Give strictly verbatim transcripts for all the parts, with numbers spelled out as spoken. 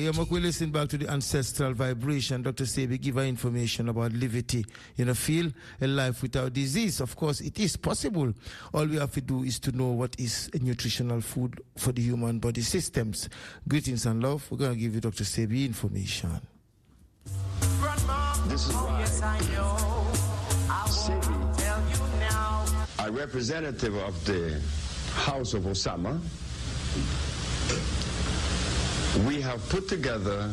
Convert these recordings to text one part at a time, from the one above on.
yeah, we listen back to the ancestral vibration. Doctor Sebi give her information about levity. You know, feel a life without disease. Of course, it is possible. All we have to do is to know what is a nutritional food for the human body systems. Greetings and love. We're going to give you Doctor Sebi information. This is why yes, I know. I Sebi, tell you now. a representative of the House of Osama, we have put together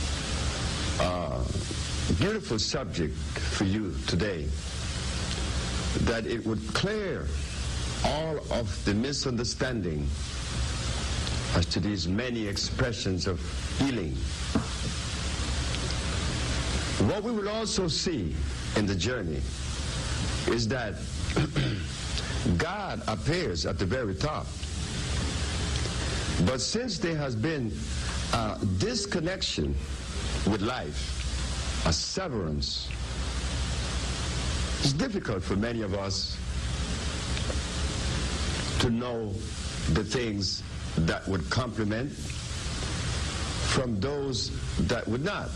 a beautiful subject for you today, that it would clear all of the misunderstanding as to these many expressions of healing. What we will also see in the journey is that God appears at the very top. But since there has been a disconnection with life, a severance, it's difficult for many of us to know the things that would complement from those that would not.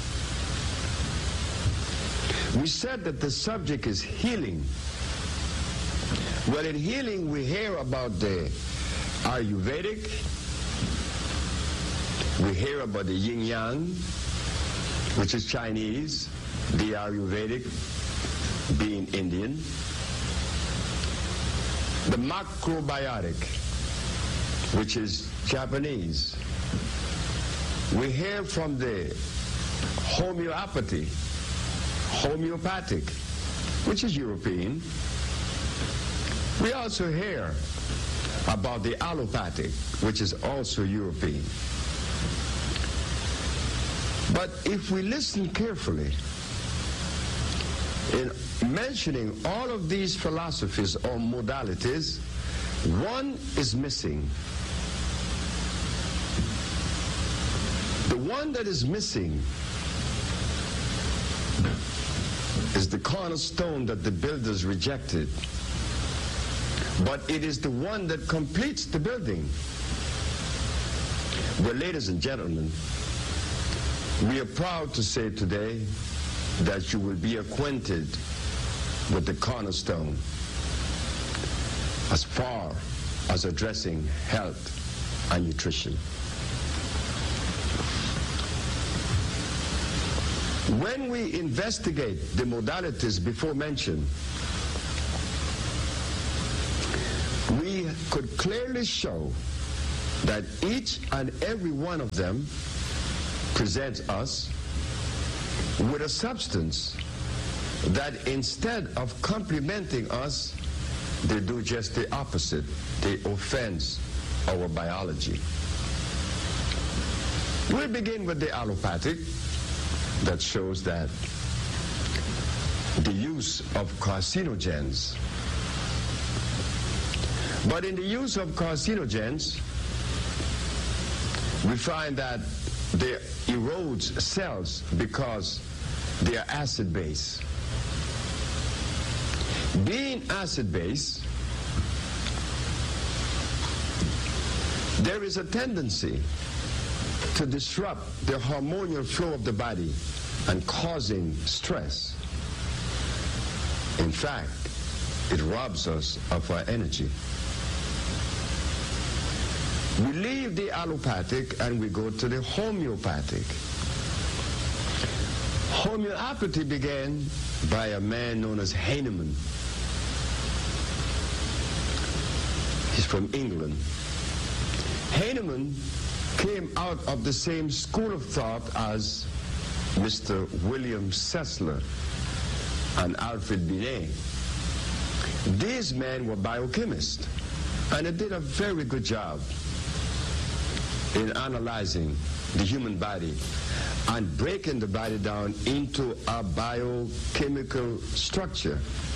We said that the subject is healing. Well, in healing, we hear about the Ayurvedic, we hear about the yin yang, which is Chinese, the Ayurvedic being Indian, the macrobiotic, which is Japanese. We hear from the homeopathy, homeopathic, which is European. We also hear about the allopathic, which is also European. But if we listen carefully, in mentioning all of these philosophies or modalities, one is missing. The one that is missing is the cornerstone that the builders rejected. But it is the one that completes the building. Well, ladies and gentlemen, we are proud to say today that you will be acquainted with the cornerstone as far as addressing health and nutrition. When we investigate the modalities before mentioned, we could clearly show that each and every one of them presents us with a substance that instead of complementing us, they do just the opposite. They offense our biology. We begin with the allopathic, that shows that the use of carcinogens. But in the use of carcinogens, we find that they erodes cells because they are acid-base. Being acid-base, there is a tendency to disrupt the hormonal flow of the body and causing stress. In fact, it robs us of our energy. We leave the allopathic and we go to the homeopathic. Homeopathy began by a man known as Hahnemann. He's from England. Hahnemann came out of the same school of thought as Mister William Sessler and Alfred Binet. These men were biochemists, and they did a very good job in analyzing the human body and breaking the body down into a biochemical structure,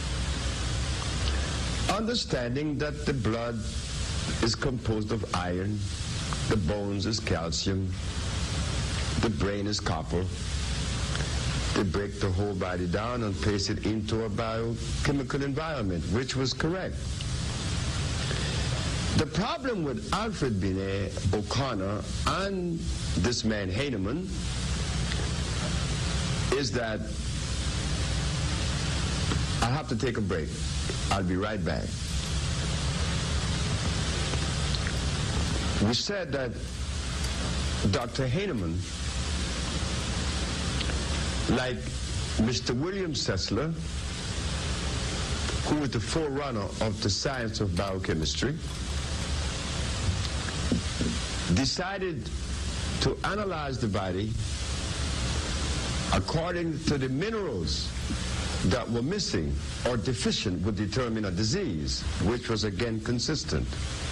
understanding that the blood is composed of iron, the bones is calcium, the brain is copper. They break the whole body down and place it into a biochemical environment, which was correct. The problem with Alfred Binet O'Connor and this man Heinemann is that I have to take a break. I'll be right back. We said that Doctor Heinemann, like Mister William Sessler, who was the forerunner of the science of biochemistry, decided to analyze the body according to the minerals that were missing or deficient would determine a disease, which was again consistent.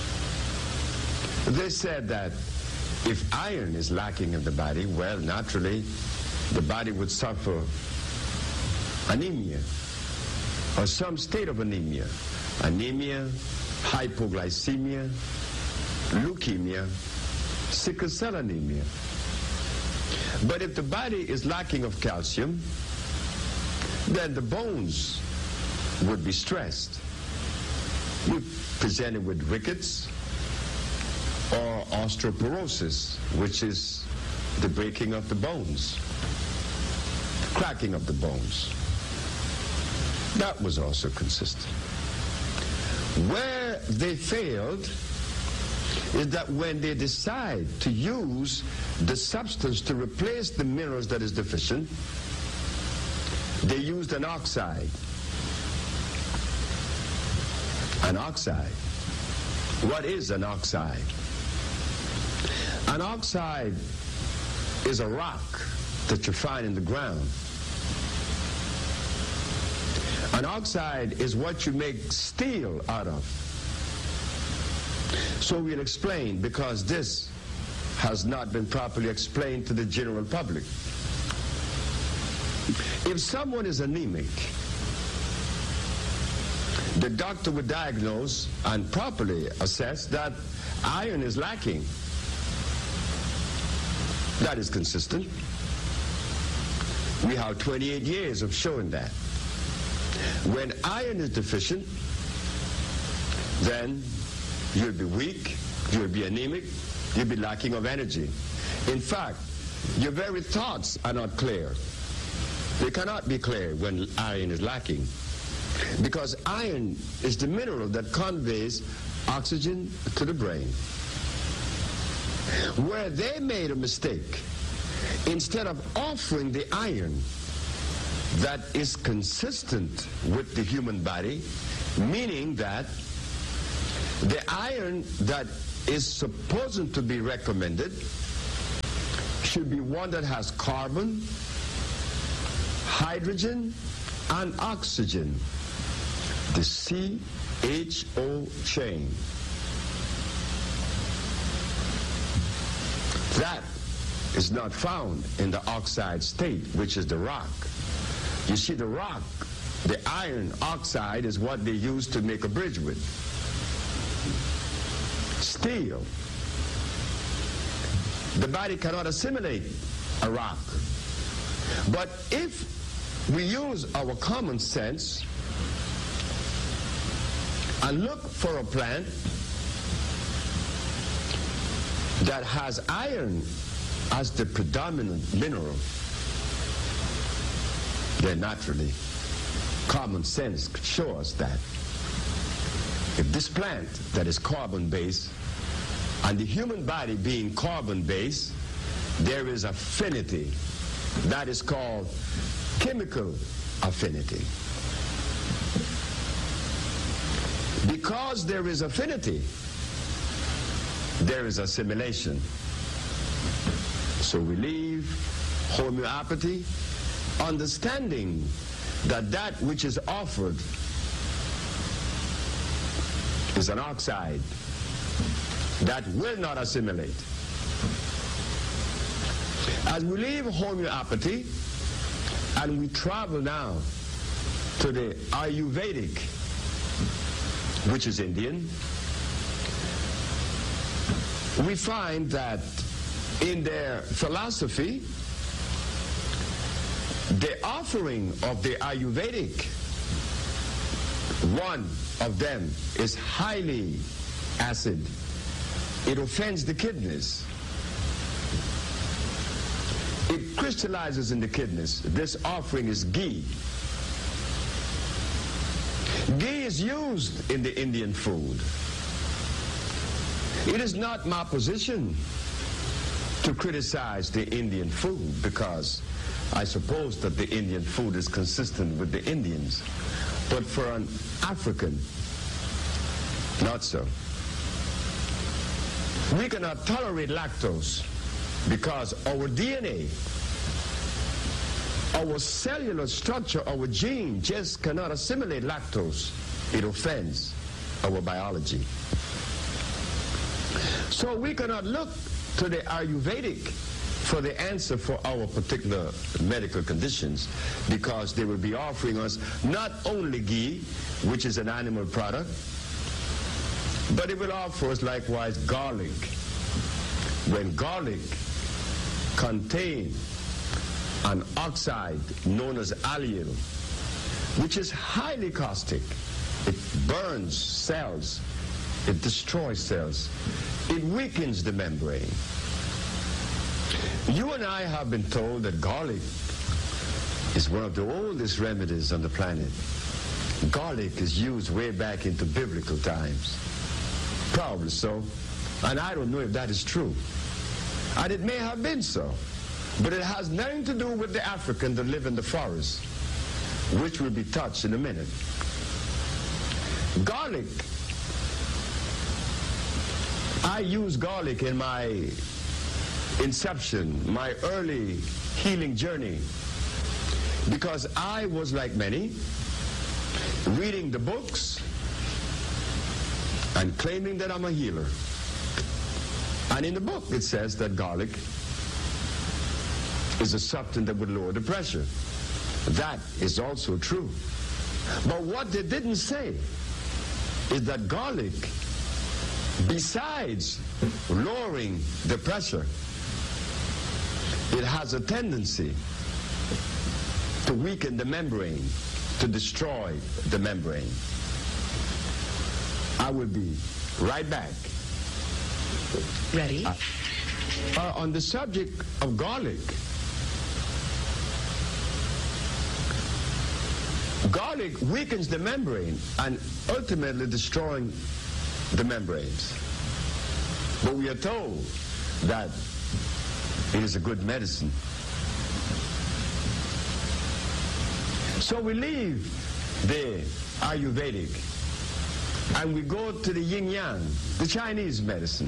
They said that if iron is lacking in the body, well, naturally, the body would suffer anemia or some state of anemia. Anemia, hypoglycemia, leukemia, sickle cell anemia. But if the body is lacking of calcium, then the bones would be stressed. You're presented with rickets or osteoporosis, which is the breaking of the bones, cracking of the bones. That was also consistent. Where they failed is that when they decide to use the substance to replace the minerals that is deficient, they used an oxide. An oxide. What is an oxide? An oxide is a rock that you find in the ground. An oxide is what you make steel out of. So we'll explain, because this has not been properly explained to the general public. If someone is anemic, the doctor would diagnose and properly assess that iron is lacking. That is consistent. We have twenty-eight years of showing that. When iron is deficient, then you'll be weak, you'll be anemic, you'll be lacking of energy. In fact, your very thoughts are not clear. They cannot be clear when iron is lacking, because iron is the mineral that conveys oxygen to the brain. Where they made a mistake, instead of offering the iron that is consistent with the human body, meaning that the iron that is supposed to be recommended should be one that has carbon, hydrogen, and oxygen, the C H O chain. That is not found in the oxide state, which is the rock. You see, the rock, the iron oxide, is what they use to make a bridge with. Steel. The body cannot assimilate a rock. But if we use our common sense and look for a plant that has iron as the predominant mineral, then naturally common sense could show us that if this plant that is carbon-based and the human body being carbon-based, there is affinity. That is called chemical affinity. Because there is affinity, there is assimilation. So we leave homeopathy understanding that that which is offered is an oxide that will not assimilate. As we leave homeopathy and we travel now to the Ayurvedic, which is Indian, we find that in their philosophy, the offering of the Ayurvedic, one of them is highly acid. It offends the kidneys. It crystallizes in the kidneys. This offering is ghee. Ghee is used in the Indian food. It is not my position to criticize the Indian food, because I suppose that the Indian food is consistent with the Indians. But for an African, not so. We cannot tolerate lactose because our D N A, our cellular structure, our gene just cannot assimilate lactose. It offends our biology. So we cannot look to the Ayurvedic for the answer for our particular medical conditions, because they will be offering us not only ghee, which is an animal product, but it will offer us likewise garlic. When garlic contains an oxide known as allyl, which is highly caustic, it burns cells, it destroys cells, it weakens the membrane. You and I have been told that garlic is one of the oldest remedies on the planet. Garlic is used way back into biblical times. Probably so. And I don't know if that is true. And it may have been so. But it has nothing to do with the African that live in the forest, which will be touched in a minute. Garlic. I use garlic in my inception, my early healing journey, because I was, like many, reading the books and claiming that I'm a healer. And in the book it says that garlic is a substance that would lower the pressure. That is also true. But what they didn't say is that garlic, besides lowering the pressure, it has a tendency to weaken the membrane, to destroy the membrane. I will be right back. Ready? Uh, uh, on the subject of garlic, garlic weakens the membrane and ultimately destroying the membranes. But we are told that it is a good medicine. So we leave the Ayurvedic and we go to the yin-yang, the Chinese medicine.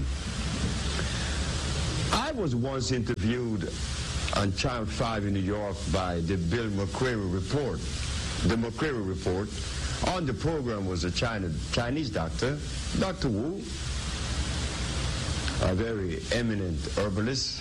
I was once interviewed on Channel five in New York by the Bill McCreary Report, the McCreary Report. On the program was a China, Chinese doctor, Doctor Wu, a very eminent herbalist.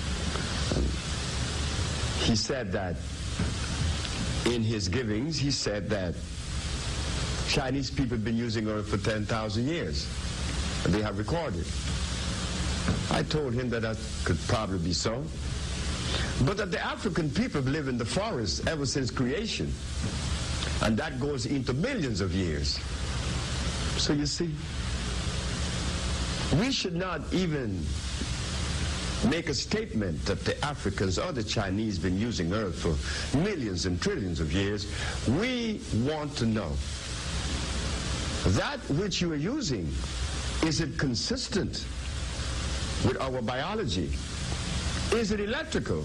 He said that in his givings, he said that Chinese people have been using herb for ten thousand years. And they have recorded. I told him that that could probably be so. But that the African people live in the forest ever since creation. And that goes into millions of years. So you see, we should not even make a statement that the Africans or the Chinese been using earth for millions and trillions of years. We want to know, that which you are using, is it consistent with our biology? Is it electrical?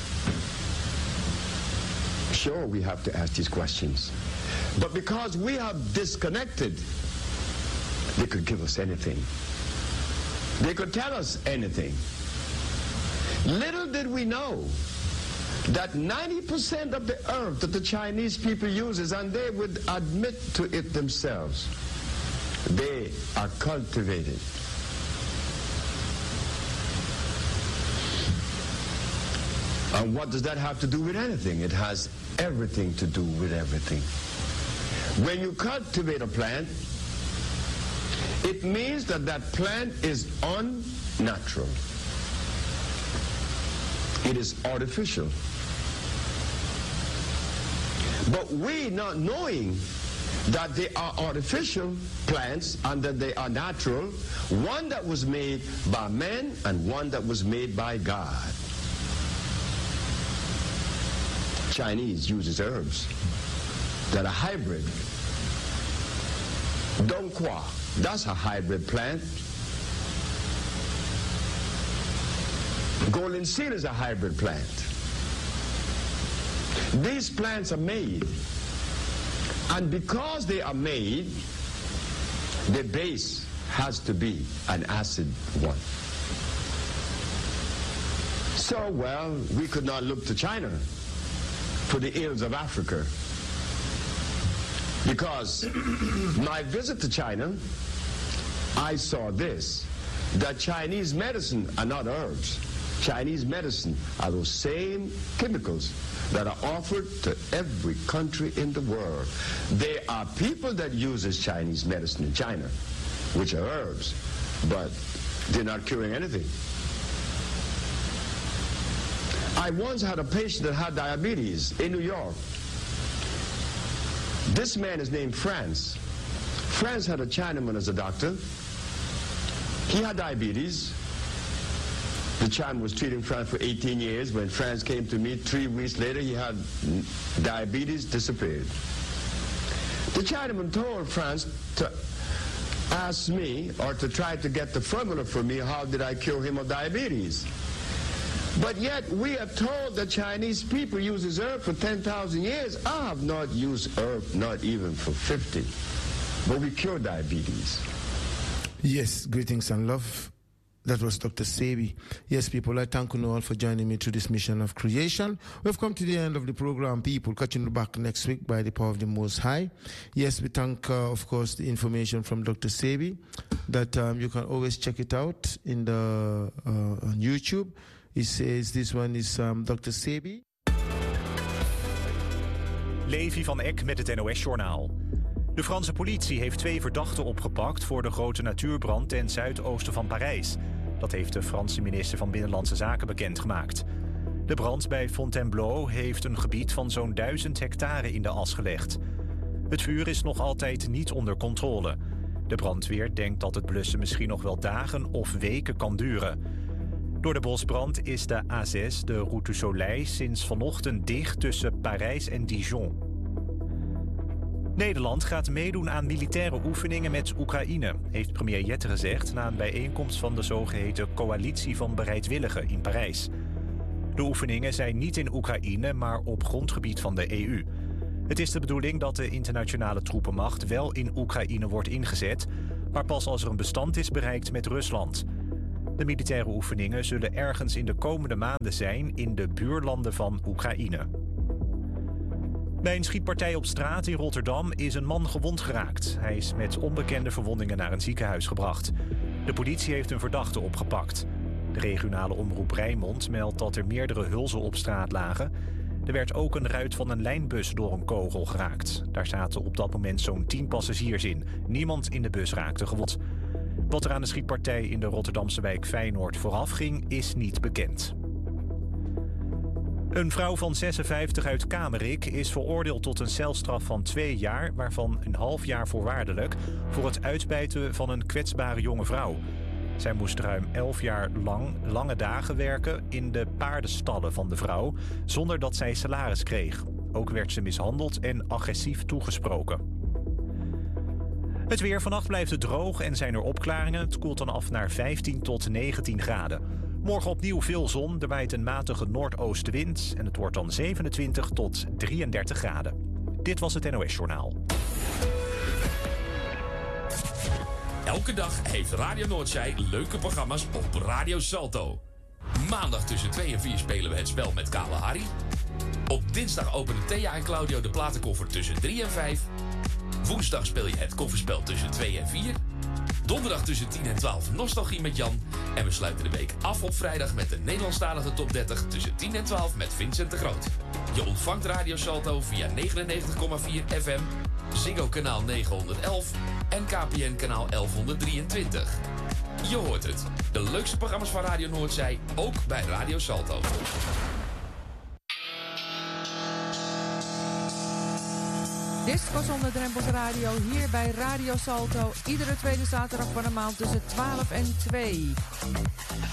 Sure, we have to ask these questions. But because we have disconnected, they could give us anything. They could tell us anything. Little did we know that ninety percent of the earth that the Chinese people uses, and they would admit to it themselves, they are cultivated. And what does that have to do with anything? It has everything to do with everything. When you cultivate a plant, it means that that plant is unnatural. It is artificial. But we, not knowing, that they are artificial plants and that they are natural, one that was made by man and one that was made by God. Chinese uses herbs that are hybrid. Dongqua, that's a hybrid plant. Golden seal is a hybrid plant. These plants are made, and because they are made, the base has to be an acid one. So, well, we could not look to China for the ills of Africa, because my visit to China, I saw this, that Chinese medicine are not herbs. Chinese medicine are those same chemicals that are offered to every country in the world. There are people that uses Chinese medicine in China, which are herbs, but they're not curing anything. I once had a patient that had diabetes in New York. This man is named Franz. Franz had a Chinaman as a doctor. He had diabetes. The Chinaman was treating Franz for eighteen years. When Franz came to me three weeks later, he had diabetes, disappeared. The Chinaman told Franz to ask me, or to try to get the formula for me, how did I cure him of diabetes? But yet we are told that Chinese people use herb for ten thousand years. I have not used herb, not even for fifty. But we cure diabetes. Yes, greetings and love. That was Doctor Sebi. Yes, people, I thank you all for joining me through this mission of creation. We've come to the end of the program, people. Catching you back next week by the power of the Most High. Yes, we thank, uh, of course, the information from Doctor Sebi, that um, you can always check it out in the uh, on YouTube. He says this one is um, Doctor Sebi. Levi van Eck met het N O S-journaal. De Franse politie heeft twee verdachten opgepakt voor de grote natuurbrand ten zuidoosten van Parijs. Dat heeft de Franse minister van Binnenlandse Zaken bekendgemaakt. De brand bij Fontainebleau heeft een gebied van zo'n duizend hectare in de as gelegd. Het vuur is nog altijd niet onder controle. De brandweer denkt dat het blussen misschien nog wel dagen of weken kan duren. Door de bosbrand is de A zes, de Route du Soleil, sinds vanochtend dicht tussen Parijs en Dijon. Nederland gaat meedoen aan militaire oefeningen met Oekraïne, heeft premier Jette gezegd na een bijeenkomst van de zogeheten Coalitie van Bereidwilligen in Parijs. De oefeningen zijn niet in Oekraïne, maar op grondgebied van de E U. Het is de bedoeling dat de internationale troepenmacht wel in Oekraïne wordt ingezet, maar pas als er een bestand is bereikt met Rusland. De militaire oefeningen zullen ergens in de komende maanden zijn in de buurlanden van Oekraïne. Bij een schietpartij op straat in Rotterdam is een man gewond geraakt. Hij is met onbekende verwondingen naar een ziekenhuis gebracht. De politie heeft een verdachte opgepakt. De regionale omroep Rijnmond meldt dat er meerdere hulzen op straat lagen. Er werd ook een ruit van een lijnbus door een kogel geraakt. Daar zaten op dat moment zo'n tien passagiers in. Niemand in de bus raakte gewond. Wat er aan de schietpartij in de Rotterdamse wijk Feyenoord vooraf ging, is niet bekend. Een vrouw van zesenvijftig uit Kamerik is veroordeeld tot een celstraf van twee jaar... waarvan een half jaar voorwaardelijk voor het uitbijten van een kwetsbare jonge vrouw. Zij moest ruim elf jaar lang lange dagen werken in de paardenstallen van de vrouw... zonder dat zij salaris kreeg. Ook werd ze mishandeld en agressief toegesproken. Het weer. Vannacht blijft het droog en zijn er opklaringen. Het koelt dan af naar vijftien tot negentien graden. Morgen opnieuw veel zon, er waait een matige noordoostenwind... en het wordt dan zevenentwintig tot drieëndertig graden. Dit was het N O S-journaal. Elke dag heeft Radio Noordzij leuke programma's op Radio Salto. Maandag tussen twee en vier spelen we het spel met Kale Harry. Op dinsdag openen Thea en Claudio de platenkoffer tussen drie en vijf. Woensdag speel je het kofferspel tussen twee en vier. Donderdag tussen tien en twaalf Nostalgie met Jan. En we sluiten de week af op vrijdag met de Nederlandstalige top dertig tussen tien en twaalf met Vincent de Groot. Je ontvangt Radio Salto via negenennegentig komma vier F M, Ziggo kanaal negenhonderdelf en K P N kanaal elfhonderddrieëntwintig. Je hoort het. De leukste programma's van Radio Noordzij, ook bij Radio Salto. Disco zonder drempels radio hier bij Radio Salto. Iedere tweede zaterdag van de maand tussen twaalf en twee.